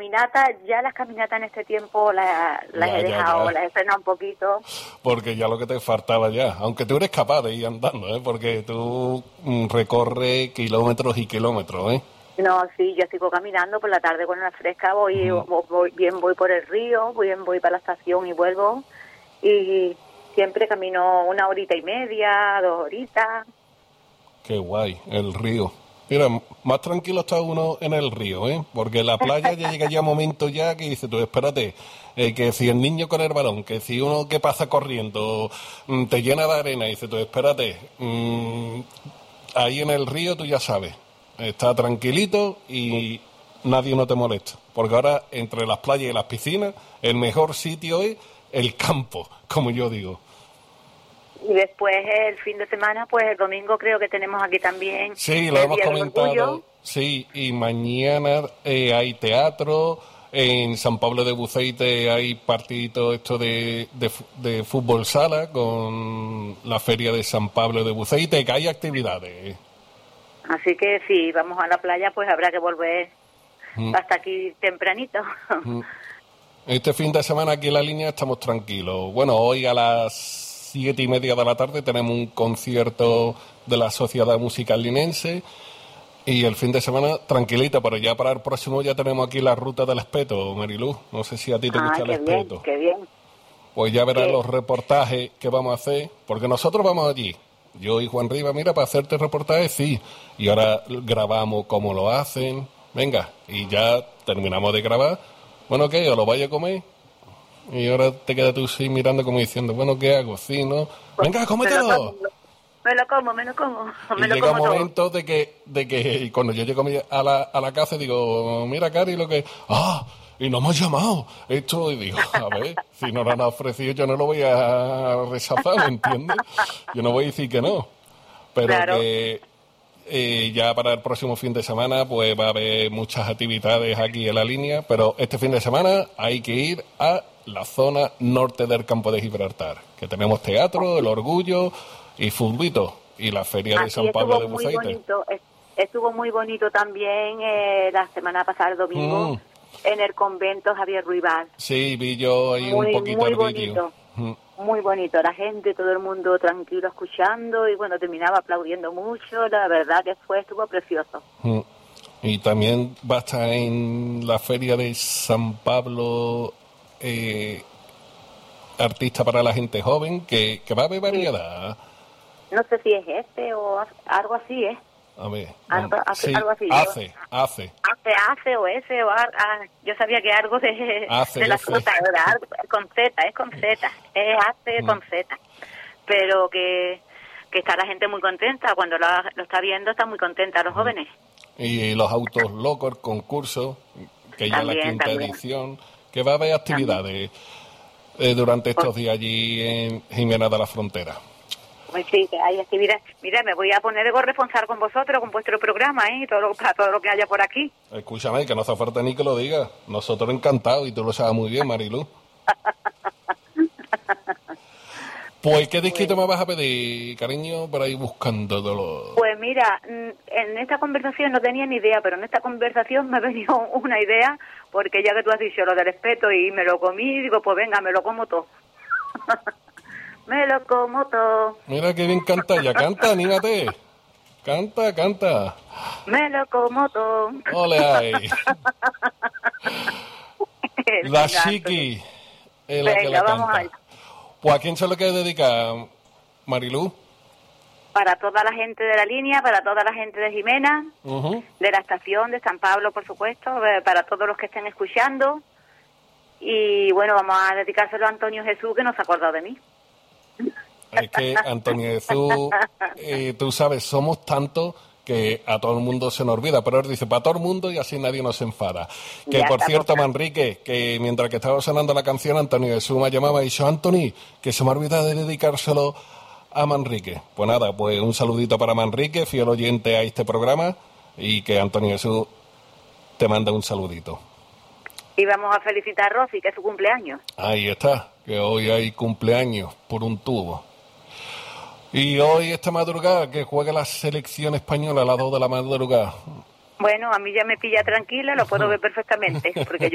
caminata, ya las caminatas en este tiempo las he dejado, las he frenado un poquito. Porque ya lo que te faltaba ya, aunque tú eres capaz de ir andando, porque tú recorres kilómetros y kilómetros, No, sí, yo sigo caminando por la tarde con la fresca, voy por el río, voy para la estación y vuelvo, y siempre camino 1 horita y media, 2 horitas. Qué guay, el río. Mira, más tranquilo está uno en el río, porque en la playa ya llega ya momento ya que dice tú, espérate, que si el niño con el balón, que si uno que pasa corriendo te llena de arena, dice tú, espérate, ahí en el río tú ya sabes, está tranquilito y nadie no te molesta, porque ahora entre las playas y las piscinas el mejor sitio es el campo, como yo digo. Y después el fin de semana, pues el domingo creo que tenemos aquí también. Sí, lo hemos comentado. Sí, y mañana hay teatro. En San Pablo de Buceite hay partidito esto de fútbol sala con la feria de San Pablo de Buceite, que hay actividades. Así que si vamos a la playa, pues habrá que volver hasta aquí tempranito. Este fin de semana aquí en la línea estamos tranquilos. Bueno, hoy a las 7:30 de la tarde tenemos un concierto de la Sociedad Musical Linense y el fin de semana tranquilita, pero ya para el próximo ya tenemos aquí la ruta del Espeto, Marilú. No sé si a ti te gusta el Espeto. Qué bien. Pues ya verás los reportajes que vamos a hacer, porque nosotros vamos allí. Yo y Juan Riva, mira, para hacerte reportajes, sí. Y ahora grabamos cómo lo hacen. Venga, y ya terminamos de grabar. Bueno, ¿qué? ¿O lo vaya a comer? Y ahora te quedas tú sí mirando como diciendo, bueno, ¿qué hago? Sí, ¿no? Venga, cómetelo. Me lo como. Y llega un momento de que cuando yo llego a la casa digo, mira, Cari, lo que... y no me has llamado. Esto, y digo, a ver, si no lo han ofrecido yo no lo voy a rechazar, ¿me entiendes? Yo no voy a decir que no. Pero claro. Que ya para el próximo fin de semana pues va a haber muchas actividades aquí en la línea, pero este fin de semana hay que ir a la zona norte del campo de Gibraltar, que tenemos teatro, el Orgullo y futbolito y la feria de San Pablo de Buceite. Estuvo muy bonito también la semana pasada, el domingo, en el convento Javier Ruibal. Sí, vi yo ahí un poquito el vídeo. Muy bonito, la gente, todo el mundo tranquilo escuchando y bueno, terminaba aplaudiendo mucho, la verdad que estuvo precioso. Y también va a estar en la feria de San Pablo artista para la gente joven, que va a haber variedad. No sé si es o algo así, A ver. Algo así. Hace o ese o yo sabía que algo de la fruta, con Z, es con Z, es hace con Z. Pero que está la gente muy contenta, cuando lo está viendo está muy contenta los jóvenes. Y los autos locos, el concurso, que ya es la quinta edición, que va a haber actividades durante estos días allí en Jimena de la Frontera. Pues sí, que hay actividades. Mira, me voy a poner de corresponsal con vosotros, con vuestro programa, para todo lo que haya por aquí. Escúchame, que no hace falta ni que lo digas. Nosotros encantados, y tú lo sabes muy bien, Marilú. Pues, ¿qué disquito me vas a pedir, cariño, para ir buscando dolor? Pues mira, en esta conversación no tenía ni idea, pero en esta conversación me ha venido una idea, porque ya que tú has dicho lo del espeto y me lo comí, digo, pues venga, me lo como todo. Me lo como todo. Mira qué bien canta ella. Canta, anímate. Canta. Me lo como todo. Ole ahí. La Chiqui es la que la canta. Pues, ¿a quién se lo quiere dedicar, Marilú? Para toda la gente de la línea, para toda la gente de Jimena, de la estación de San Pablo, por supuesto, para todos los que estén escuchando. Y bueno, vamos a dedicárselo a Antonio Jesús, que no se ha acordado de mí. Es que Antonio Jesús, tú sabes, somos tantos que a todo el mundo se nos olvida, pero él dice para todo el mundo y así nadie nos enfada. Que ya, por cierto, Manrique, que mientras que estaba sonando la canción, Antonio Jesús me llamaba y dijo, Anthony, que se me ha olvidado de dedicárselo a Manrique. Pues nada, pues un saludito para Manrique, fiel oyente a este programa, y que Antonio Jesús te manda un saludito. Y vamos a felicitar a Rosy, que es su cumpleaños. Ahí está, que hoy hay cumpleaños por un tubo. Y hoy, esta madrugada, que juega la selección española a las 2 de la madrugada. Bueno, a mí ya me pilla tranquila, lo puedo ver perfectamente, porque yo